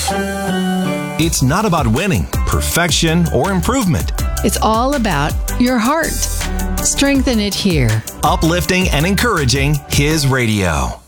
It's not about winning, perfection, or improvement. It's all about your heart. Strengthen it here. Uplifting and encouraging His radio.